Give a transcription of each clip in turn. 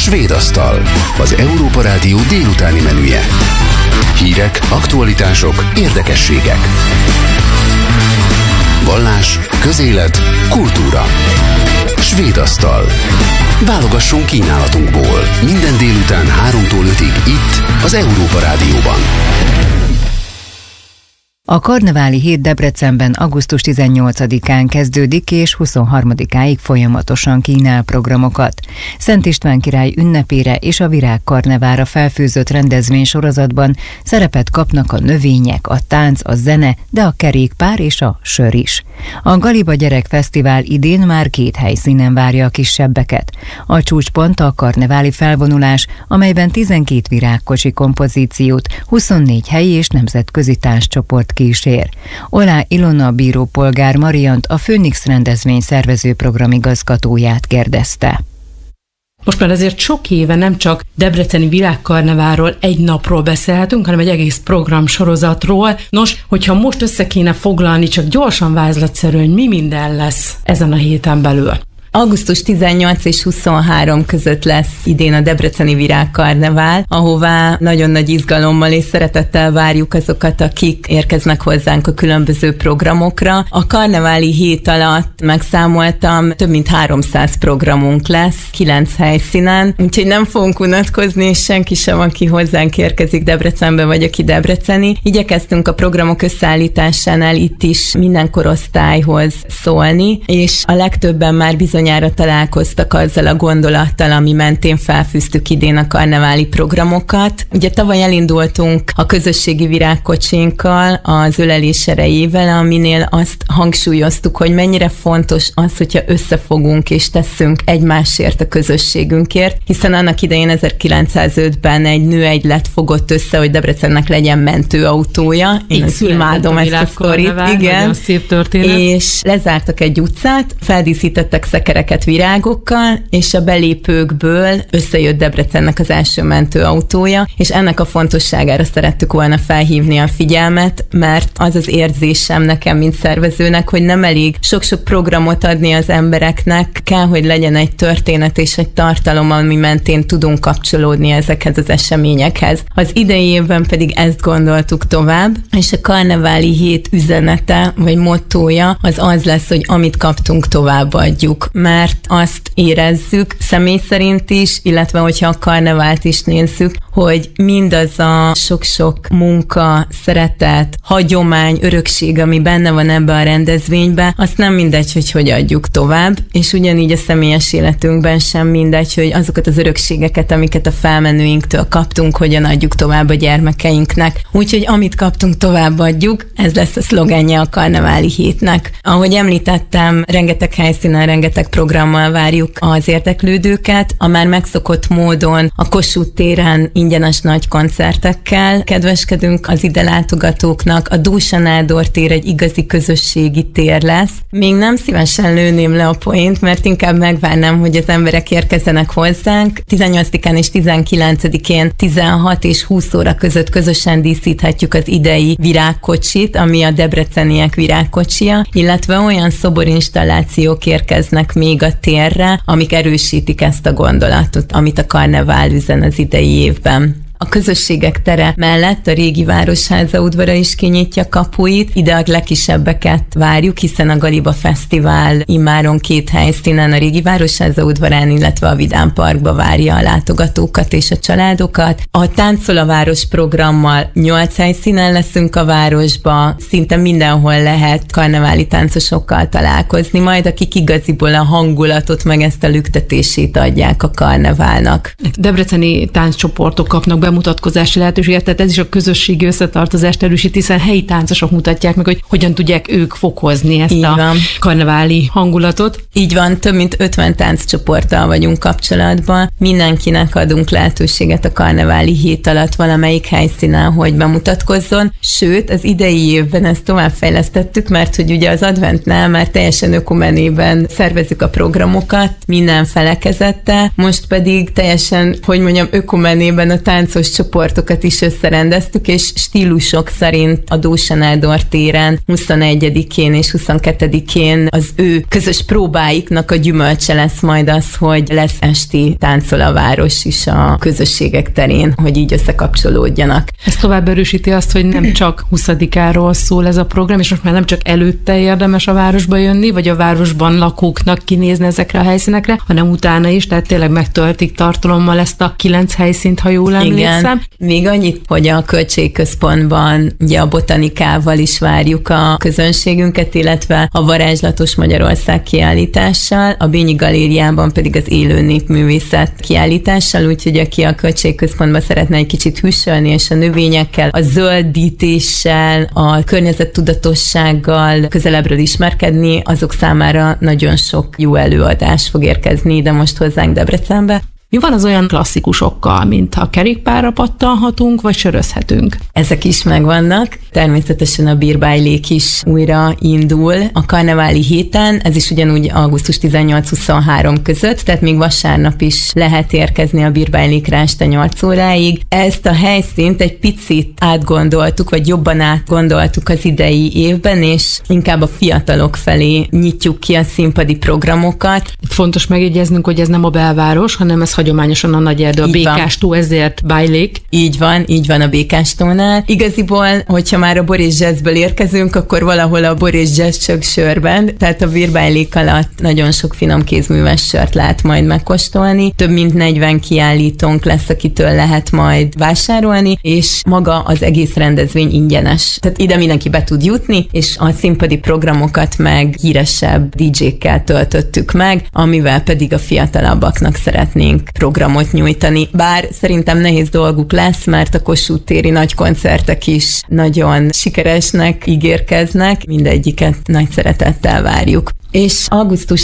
Svédasztal, az Európa Rádió délutáni menüje. Hírek, aktualitások, érdekességek. Vallás, közélet, kultúra. Svédasztal. Válogassunk kínálatunkból. Minden délután 3-tól 5-ig itt, az Európa Rádióban. A karneváli hét Debrecenben augusztus 18-án kezdődik és 23-áig folyamatosan kínál programokat. Szent István király ünnepére és a virágkarnevára felfűzött rendezvénysorozatban szerepet kapnak a növények, a tánc, a zene, de a kerékpár és a sör is. A Galiba Gyerekfesztivál idén már 2 helyszínen várja a kisebbeket. A csúcspont a karneváli felvonulás, amelyben 12 virágkocsi kompozíciót, 24 helyi és nemzetközi tánccsoport kísér. Olá Ilona bírópolgár Mariant, a Főnix rendezvény szervező programigazgatóját kérdezte. Most már azért sok éve nem csak debreceni virágkarneválról egy napról beszélhetünk, hanem egy egész programsorozatról. Nos, hogyha most össze kéne foglalni, csak gyorsan vázlatszerűen, mi minden lesz ezen a héten belül? Augusztus 18 és 23 között lesz idén a debreceni virágkarnevál, ahová nagyon nagy izgalommal és szeretettel várjuk azokat, akik érkeznek hozzánk a különböző programokra. A karneváli hét alatt megszámoltam, több mint 300 programunk lesz, 9 helyszínen, úgyhogy nem fogunk unatkozni, és senki sem, aki hozzánk érkezik Debrecenbe, vagy aki debreceni. Igyekeztünk a programok összeállításánál itt is minden korosztályhoz szólni, és a legtöbben már bizonyára találkoztak azzal a gondolattal, ami mentén felfűztük idén a karneváli programokat. Ugye tavaly elindultunk a közösségi virágkocsinkkal, az ölelés erejével, aminél azt hangsúlyoztuk, hogy mennyire fontos az, hogyha összefogunk és tesszünk egymásért a közösségünkért, hiszen annak idején 1905-ben egy nőegylet fogott össze, hogy Debrecennek legyen mentőautója. Én imádom ezt a sztorit. Igen. Szép történet. És lezártak egy utcát, feldíszítettek szekereket virágokkal, és a belépőkből összejött Debrecennek az első mentőautója, és ennek a fontosságára szerettük volna felhívni a figyelmet, mert az az érzésem nekem, mint szervezőnek, hogy nem elég sok-sok programot adni az embereknek, kell, hogy legyen egy történet és egy tartalom, ami mentén tudunk kapcsolódni ezekhez az eseményekhez. Az idei évben pedig ezt gondoltuk tovább, és a karneváli hét üzenete, vagy mottója az lesz, hogy amit kaptunk, továbbadjuk. Mert azt érezzük személy szerint is, illetve hogyha a karnevált is nézzük, hogy mindaz a sok-sok munka, szeretet, hagyomány, örökség, ami benne van ebbe a rendezvénybe, azt nem mindegy, hogy adjuk tovább, és ugyanígy a személyes életünkben sem mindegy, hogy azokat az örökségeket, amiket a felmenőinktől kaptunk, hogyan adjuk tovább a gyermekeinknek. Úgyhogy amit kaptunk, továbbadjuk, ez lesz a szlogenje a karneváli hétnek. Ahogy említettem, rengeteg helyszínen, rengeteg programmal várjuk az érdeklődőket. A már megszokott módon a Kossuth téren ingyenes nagy koncertekkel kedveskedünk az ide látogatóknak. A Dósa Nádor tér egy igazi közösségi tér lesz. Még nem szívesen lőném le a poént, mert inkább megvárnám, hogy az emberek érkezzenek hozzánk. 18-án és 19-én 16 és 20 óra között közösen díszíthetjük az idei virágkocsit, ami a debreceniek virágkocsia, illetve olyan szoborinstallációk érkeznek még a térre, amik erősítik ezt a gondolatot, amit a karnevál üzen az idei évben. A közösségek tere mellett a régi Városháza udvara is kinyitja kapuit, ide a legkisebbeket várjuk, hiszen a Galiba Fesztivál immáron 2 helyszínen, a régi Városháza udvarán, illetve a Vidám Parkba várja a látogatókat és a családokat. A Táncol a Város programmal 8 helyszínen leszünk a városba, szinte mindenhol lehet karneváli táncosokkal találkozni, majd akik igaziból a hangulatot, meg ezt a lüktetését adják a karneválnak. Debreceni tánccsoportok kapnak bemutatkozási lehetőséget, tehát ez is a közösségi összetartozást erősít, hiszen helyi táncosok mutatják meg, hogy hogyan tudják ők fokozni ezt karneváli hangulatot. Így van, több mint 50 tánccsoporttal vagyunk kapcsolatban. Mindenkinek adunk lehetőséget a karneváli hét alatt valamelyik helyszínen, hogy bemutatkozzon. Sőt, az idei évben ezt továbbfejlesztettük, mert hogy ugye az adventnál már teljesen ökumenében szervezzük a programokat, minden felekezettel, most pedig teljesen, hogy mondjam, ökumenében a táncos kapcsolatos csoportokat is összerendeztük, és stílusok szerint a Dósa Nádor téren 21-én és 22-én az ő közös próbáiknak a gyümölcse lesz majd az, hogy lesz esti táncol a város is a közösségek terén, hogy így összekapcsolódjanak. Ez tovább erősíti azt, hogy nem csak 20-áról szól ez a program, és most már nem csak előtte érdemes a városba jönni, vagy a városban lakóknak kinézni ezekre a helyszínekre, hanem utána is, tehát tényleg megtöltik tartalommal ezt a 9 helyszínt, ha jól emlékszem. Igen. Még annyit, hogy a költségközpontban ugye a botanikával is várjuk a közönségünket, illetve a Varázslatos Magyarország kiállítással, a Bényi Galériában pedig az élő népművészet kiállítással, úgyhogy aki a költségközpontban szeretne egy kicsit hűsölni, és a növényekkel, a zöldítéssel, a környezettudatossággal közelebbről ismerkedni, azok számára nagyon sok jó előadás fog érkezni ide most hozzánk Debrecenbe. Mi van az olyan klasszikusokkal, mint ha kerékpárra pattanhatunk, vagy sörözhetünk? Ezek is megvannak. Természetesen a bírbájlék is újra indul a karneváli héten, ez is ugyanúgy augusztus 18-23 között, tehát még vasárnap is lehet érkezni a bírbájlékre este 8 óráig. Ezt a helyszínt egy picit átgondoltuk, vagy jobban átgondoltuk az idei évben, és inkább a fiatalok felé nyitjuk ki a színpadi programokat. Fontos megjegyeznünk, hogy ez nem a belváros, hanem ez hagyományosan a Nagyerdő, a Békástó, ezért bájlék. Így van a Békástónál. Igaziból, hogyha már a Boris Jazzből érkezünk, akkor valahol a Boris Jazz csak sörben, tehát a bírbájlék alatt nagyon sok finom kézműves sört lehet majd megkóstolni. Több mint 40 kiállítónk lesz, akitől lehet majd vásárolni, és maga az egész rendezvény ingyenes. Tehát ide mindenki be tud jutni, és a színpadi programokat meg híresebb DJ-kkel töltöttük meg, amivel pedig a fiatalabbaknak szeretnénk programot nyújtani. Bár szerintem nehéz dolguk lesz, mert a Kossuth téri nagy koncertek is nagyon sikeresnek ígérkeznek, mindegyiket nagy szeretettel várjuk. És augusztus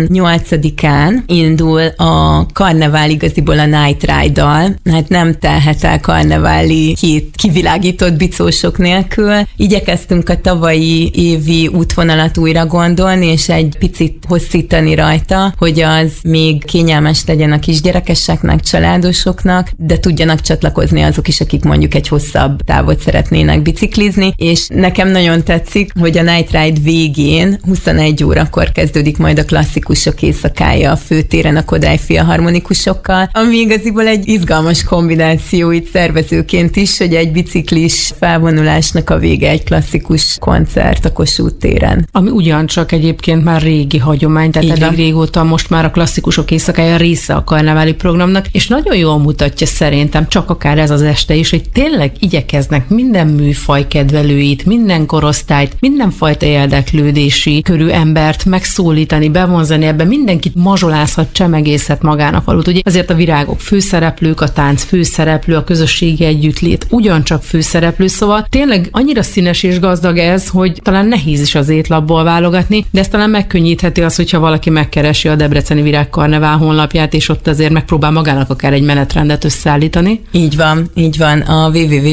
18-án indul a karnevál igaziból a Night Ride-dal. Hát nem telhet el karneváli hét kivilágított bicósok nélkül. Igyekeztünk a tavalyi évi útvonalat újra gondolni, és egy picit hosszítani rajta, hogy az még kényelmes legyen a kisgyerekeseknek, családosoknak, de tudjanak csatlakozni azok is, akik mondjuk egy hosszabb távot szeretnének biciklizni. És nekem nagyon tetszik, hogy a Night Ride végén 21 óra akkor kezdődik majd a klasszikusok éjszakája a főtéren a Kodály filharmonikusokkal, ami igaziból egy izgalmas kombináció itt szervezőként is, hogy egy biciklis felvonulásnak a vége egy klasszikus koncert a Kossuth téren. Ami ugyancsak egyébként már régi hagyomány, tehát elég régóta most már a klasszikusok éjszakája része a karneváli programnak, és nagyon jól mutatja szerintem, csak akár ez az este is, hogy tényleg igyekeznek minden műfaj kedvelőit, minden korosztályt, mindenfajta érdeklődési körű embert megszólítani, bevonzani, ebben mindenkit mazsolázhat, csemegészhet magán a falut. Ugye azért a virágok főszereplők, a tánc főszereplő, a közösségi együttlét ugyancsak főszereplő, szóval tényleg annyira színes és gazdag ez, hogy talán nehéz is az étlapból válogatni, de ez talán megkönnyítheti azt, hogyha valaki megkeresi a Debreceni Virágkarnevál honlapját, és ott azért megpróbál magának akár egy menetrendet összeállítani. Így van. A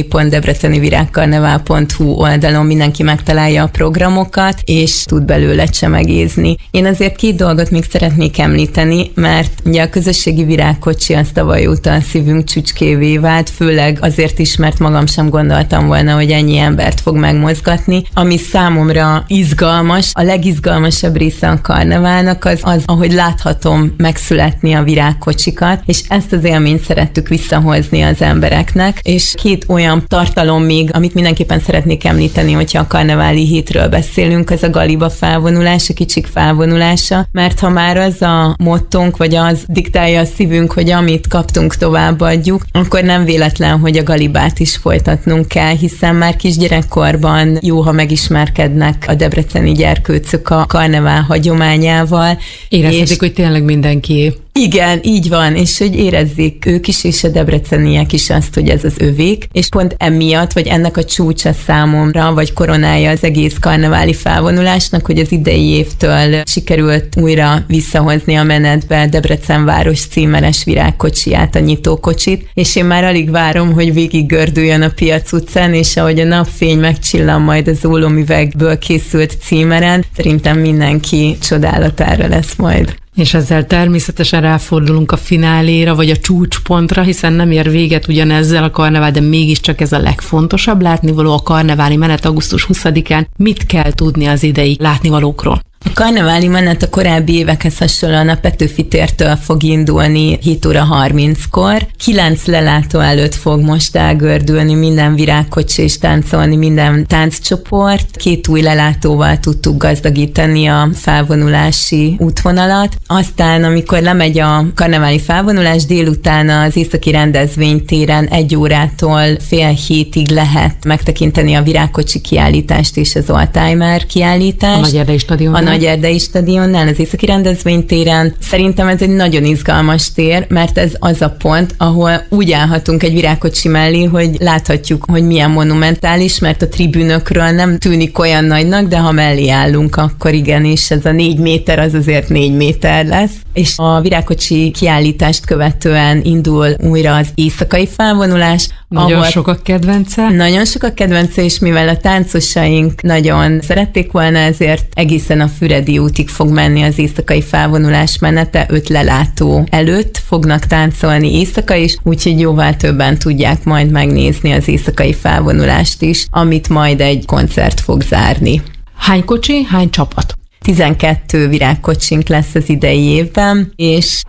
www.debrecenivirágkarnevál.hu oldalon mindenki megtalálja a programokat, és tud belőle csemegézni. Én azért 2 dolgot még szeretnék említeni, mert ugye a közösségi virágkocsi az tavaly óta a szívünk csücskévé vált, főleg azért is, mert magam sem gondoltam volna, hogy ennyi embert fog megmozgatni. Ami számomra izgalmas, a legizgalmasabb része a karneválnak az, ahogy láthatom megszületni a virágkocsikat, és ezt az élményt szerettük visszahozni az embereknek, és 2 olyan tartalom még, amit mindenképpen szeretnék említeni, hogyha a karneváli hétről beszélünk, az a galiba felvonulás, a kicsik felvonulása, mert ha már az a mottónk, vagy az diktálja a szívünk, hogy amit kaptunk, továbbadjuk, akkor nem véletlen, hogy a galibát is folytatnunk kell, hiszen már kisgyerekkorban jó, ha megismerkednek a debreceni gyerkőcök a karnevál hagyományával. Érezhetik, hogy tényleg mindenkié. Igen, így van, és hogy érezzék ők is, és a debreceniek is azt, hogy ez az övék, és pont emiatt, vagy ennek a csúcsa számomra, vagy koronája az egész karneváli felvonulásnak, hogy az idei évtől sikerült újra visszahozni a menetbe Debrecen város címeres virágkocsiját, a nyitókocsit, és én már alig várom, hogy végig gördüljön a Piac utcán, és ahogy a napfény megcsillan majd az ólomüvegből készült címeren, szerintem mindenki csodálatára lesz majd. És ezzel természetesen ráfordulunk a fináléra, vagy a csúcspontra, hiszen nem ér véget ugyanezzel a karnevál, de mégiscsak ez a legfontosabb látnivaló, a karneváli menet augusztus 20-án. Mit kell tudni az idei látnivalókról? A karneváli menet a korábbi évekhez hasonlóan a Petőfi tértől fog indulni 7 óra 30-kor. 9 lelátó előtt fog most elgördülni minden virágkocsi és táncolni minden tánccsoport. 2 új lelátóval tudtuk gazdagítani a felvonulási útvonalat. Aztán, amikor lemegy a karneváli felvonulás, délután az északi rendezvénytéren 1 órától fél 7-ig lehet megtekinteni a virágkocsi kiállítást és az oldtimer kiállítást. A Nagy Erdei Stadionnál. Nagy Erdei Stadionnál, az északi rendezvénytéren. Szerintem ez egy nagyon izgalmas tér, mert ez az a pont, ahol úgy állhatunk egy virágkocsi mellé, hogy láthatjuk, hogy milyen monumentális, mert a tribünökről nem tűnik olyan nagynak, de ha mellé állunk, akkor igenis ez a 4 méter az azért 4 méter lesz. És a virágkocsi kiállítást követően indul újra az éjszakai felvonulás. Nagyon sok a kedvence. Nagyon sok a kedvence, és mivel a táncosaink nagyon szerették volna, ezért egészen a Füredi útig fog menni az éjszakai felvonulás menete, 5 lelátó előtt fognak táncolni éjszaka is, úgyhogy jóval többen tudják majd megnézni az éjszakai felvonulást is, amit majd egy koncert fog zárni. Hány kocsi, hány csapat? 12 virágkocsink lesz az idei évben, és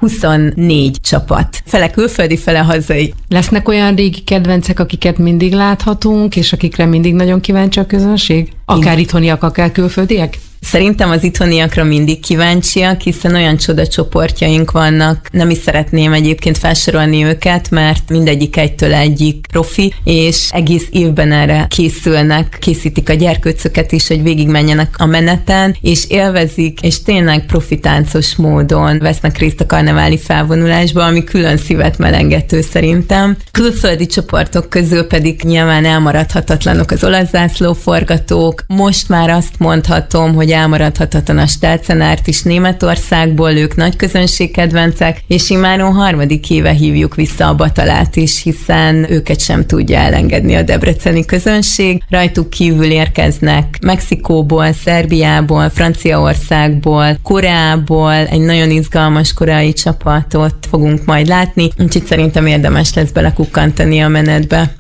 24 csapat. Fele külföldi, fele hazai. Lesznek olyan régi kedvencek, akiket mindig láthatunk, és akikre mindig nagyon kíváncsi a közönség? Akár itthoniak, akár külföldiek? Szerintem az itthoniakra mindig kíváncsiak, hiszen olyan csodacsoportjaink vannak, nem is szeretném egyébként felsorolni őket, mert mindegyik egytől egyik profi, és egész évben erre készítik a gyerkőcöket is, hogy végigmenjenek a meneten, és élvezik, és tényleg profi táncos módon vesznek részt a karneváli felvonulásba, ami külön szívet melengető szerintem. Külföldi csoportok közül pedig nyilván elmaradhatatlanok az olasz zászlóforgatók. Most már azt mondhatom, hogy elmaradhatatlan a Stelzenárt is Németországból, ők nagy közönségkedvencek, és immáron 3. éve hívjuk vissza a Batalát is, hiszen őket sem tudja elengedni a debreceni közönség. Rajtuk kívül érkeznek Mexikóból, Szerbiából, Franciaországból, Koreából, egy nagyon izgalmas koreai csapatot fogunk majd látni, úgyhogy szerintem érdemes lesz belekukkantani a menetbe.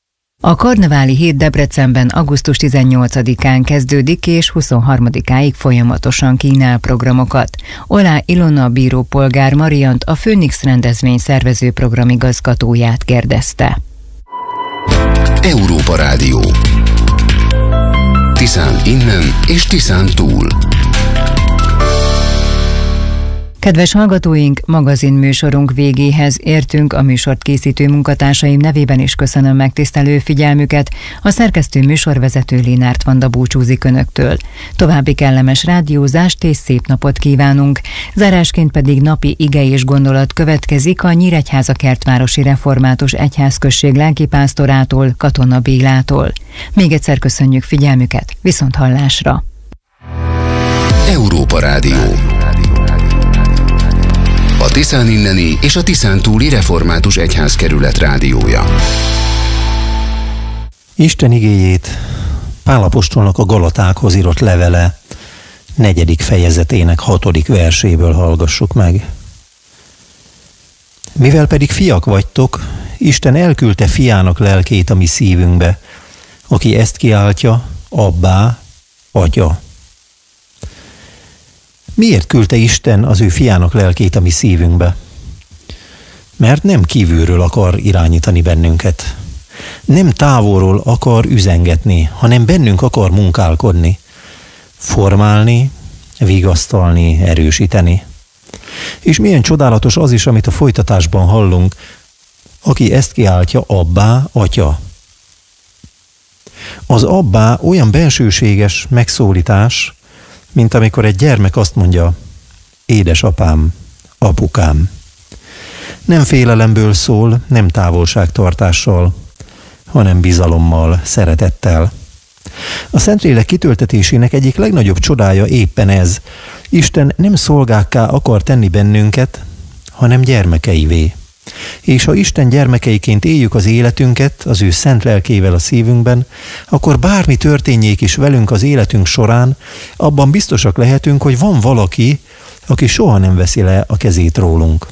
A karneváli hét Debrecenben augusztus 18-án kezdődik, és 23-áig folyamatosan kínál programokat. Olá Ilona bírópolgár Mariant, a Főnix rendezvény szervező programigazgatóját kérdezte. Európa Rádió. Tiszán innen és Tiszán túl. Kedves hallgatóink, magazinműsorunk végéhez értünk, a műsort készítő munkatársaim nevében is köszönöm megtisztelő figyelmüket. A szerkesztő műsorvezető Lénárt Vanda búcsúzik önöktől. További kellemes rádiózást és szép napot kívánunk. Zárásként pedig napi ige és gondolat következik a Nyíregyháza Kertvárosi Református Egyházközség lelkipásztorától, Katona Bélától. Még egyszer köszönjük figyelmüket, viszonthallásra! Európa Rádió. A Tiszán inneni és a Tiszán túli Református Egyházkerület rádiója. Isten igéjét Pál apostolnak a Galatákhoz írott levele 4. fejezetének 6. verséből hallgassuk meg. Mivel pedig fiak vagytok, Isten elküldte fiának lelkét a mi szívünkbe, aki ezt kiáltja, Abbá, Atya. Miért küldte Isten az ő fiának lelkét a mi szívünkbe? Mert nem kívülről akar irányítani bennünket. Nem távolról akar üzengetni, hanem bennünk akar munkálkodni, formálni, vigasztalni, erősíteni. És milyen csodálatos az is, amit a folytatásban hallunk, aki ezt kiáltja, Abbá, Atya. Az Abbá olyan bensőséges megszólítás, mint amikor egy gyermek azt mondja, édesapám, apukám. Nem félelemből szól, nem távolságtartással, hanem bizalommal, szeretettel. A Szentlélek kitöltetésének egyik legnagyobb csodája éppen ez. Isten nem szolgákká akar tenni bennünket, hanem gyermekeivé. És ha Isten gyermekeiként éljük az életünket, az ő szent lelkével a szívünkben, akkor bármi történjék is velünk az életünk során, abban biztosak lehetünk, hogy van valaki, aki soha nem veszi le a kezét rólunk.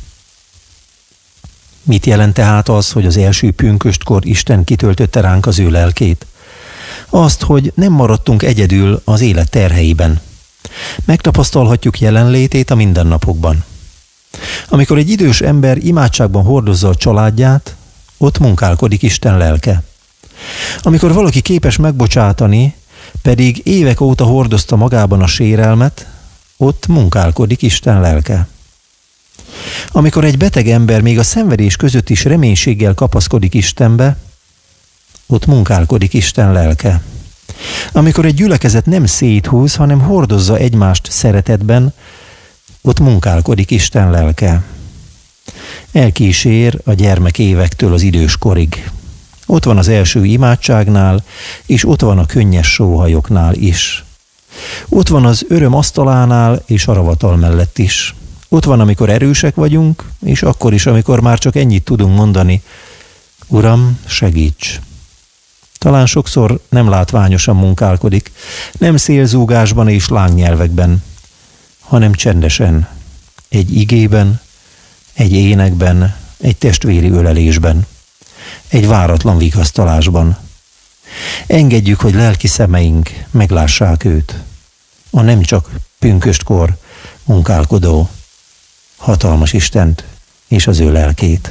Mit jelent tehát az, hogy az első pünköstkor Isten kitöltötte ránk az ő lelkét? Azt, hogy nem maradtunk egyedül az élet terheiben. Megtapasztalhatjuk jelenlétét a mindennapokban. Amikor egy idős ember imádságban hordozza a családját, ott munkálkodik Isten lelke. Amikor valaki képes megbocsátani, pedig évek óta hordozta magában a sérelmet, ott munkálkodik Isten lelke. Amikor egy beteg ember még a szenvedés között is reménységgel kapaszkodik Istenbe, ott munkálkodik Isten lelke. Amikor egy gyülekezet nem széthúz, hanem hordozza egymást szeretetben, ott munkálkodik Isten lelke. Elkísér a gyermek évektől az idős korig. Ott van az első imádságnál, és ott van a könnyes sóhajoknál is. Ott van az öröm asztalánál, és a ravatal mellett is. Ott van, amikor erősek vagyunk, és akkor is, amikor már csak ennyit tudunk mondani: Uram, segíts! Talán sokszor nem látványosan munkálkodik, nem szélzúgásban és lángnyelvekben, hanem csendesen, egy igében, egy énekben, egy testvéri ölelésben, egy váratlan vigasztalásban. Engedjük, hogy lelki szemeink meglássák őt, a nem csak pünköstkor munkálkodó hatalmas Istent és az ő lelkét.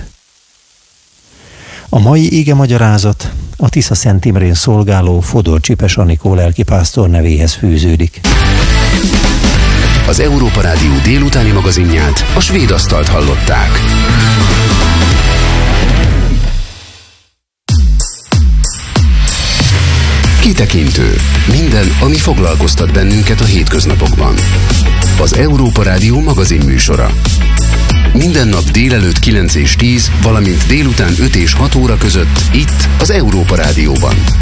A mai ige magyarázat a Tisza Szent Imrén szolgáló Fodor Csipes Anikó lelkipásztor nevéhez fűződik. Az Európa Rádió délutáni magazinját, a Svéd Asztalt hallották. Kitekintő. Minden, ami foglalkoztat bennünket a hétköznapokban. Az Európa Rádió magazin műsora. Minden nap délelőtt 9 és 10, valamint délután 5 és 6 óra között itt az Európa Rádióban.